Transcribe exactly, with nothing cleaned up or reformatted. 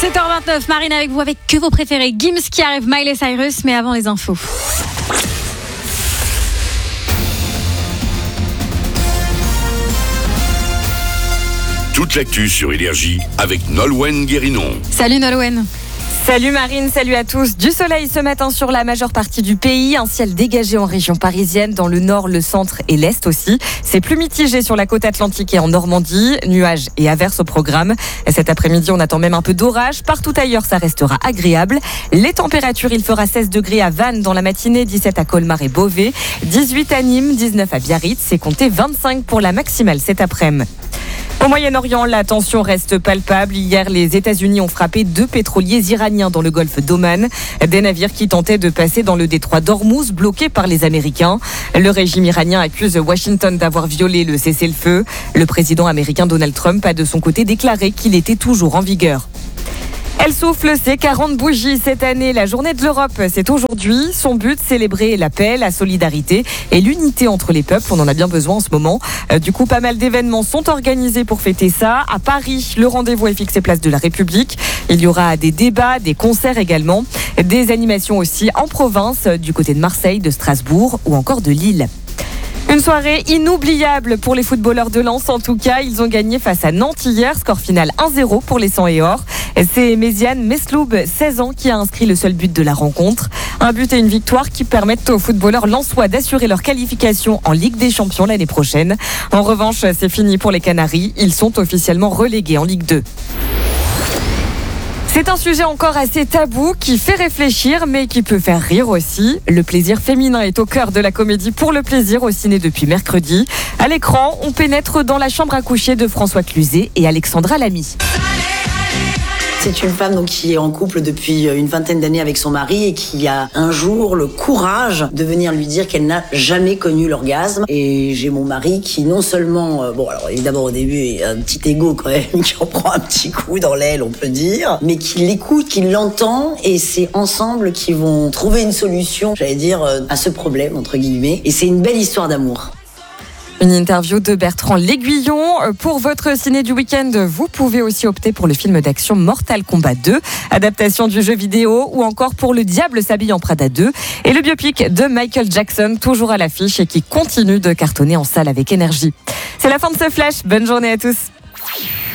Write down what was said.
sept heures vingt-neuf, Marine avec vous avec que vos préférés. Gims qui arrive, Miley Cyrus, mais avant les infos. Toute l'actu sur Énergie avec Nolwenn Guérinon. Salut Nolwenn. Salut Marine, salut à tous. Du soleil ce matin sur la majeure partie du pays, un ciel dégagé en région parisienne, dans le nord, le centre et l'est aussi. C'est plus mitigé sur la côte atlantique et en Normandie, nuages et averses au programme. Cet après-midi, on attend même un peu d'orage. Partout ailleurs, ça restera agréable. Les températures, il fera seize degrés à Vannes dans la matinée, dix-sept à Colmar et Beauvais, dix-huit à Nîmes, dix-neuf à Biarritz et comptez vingt-cinq pour la maximale cet après-midi. Au Moyen-Orient, la tension reste palpable. Hier, les États-Unis ont frappé deux pétroliers iraniens dans le golfe d'Oman. Des navires qui tentaient de passer dans le détroit d'Ormuz, bloqués par les Américains. Le régime iranien accuse Washington d'avoir violé le cessez-le-feu. Le président américain Donald Trump a de son côté déclaré qu'il était toujours en vigueur. Elle souffle ses quarante bougies cette année. La journée de l'Europe, c'est aujourd'hui. Son but, célébrer la paix, la solidarité et l'unité entre les peuples. On en a bien besoin en ce moment. Du coup, pas mal d'événements sont organisés pour fêter ça. À Paris, le rendez-vous est fixé place de la République. Il y aura des débats, des concerts également. Des animations aussi en province, du côté de Marseille, de Strasbourg ou encore de Lille. Une soirée inoubliable pour les footballeurs de Lens. En tout cas, ils ont gagné face à Nantes hier. Score final un zéro pour les Sang et Or. C'est Méziane Mesloub, seize ans, qui a inscrit le seul but de la rencontre. Un but et une victoire qui permettent aux footballeurs lensois d'assurer leur qualification en Ligue des Champions l'année prochaine. En revanche, c'est fini pour les Canaries. Ils sont officiellement relégués en Ligue deux. C'est un sujet encore assez tabou qui fait réfléchir mais qui peut faire rire aussi. Le plaisir féminin est au cœur de la comédie Pour le plaisir au ciné depuis mercredi. À l'écran, on pénètre dans la chambre à coucher de François Cluzet et Alexandra Lamy. C'est une femme donc, qui est en couple depuis une vingtaine d'années avec son mari et qui a un jour le courage de venir lui dire qu'elle n'a jamais connu l'orgasme. Et j'ai mon mari qui non seulement, euh, bon alors évidemment au début il a un petit égo quand même, qui en prend un petit coup dans l'aile on peut dire, mais qui l'écoute, qui l'entend et c'est ensemble qu'ils vont trouver une solution, j'allais dire, à ce problème entre guillemets. Et c'est une belle histoire d'amour. Une interview de Bertrand L'Aiguillon. Pour votre ciné du week-end, vous pouvez aussi opter pour le film d'action Mortal Kombat deux, adaptation du jeu vidéo, ou encore pour Le Diable s'habille en Prada deux, et le biopic de Michael Jackson, toujours à l'affiche et qui continue de cartonner en salle avec énergie. C'est la fin de ce flash. Bonne journée à tous.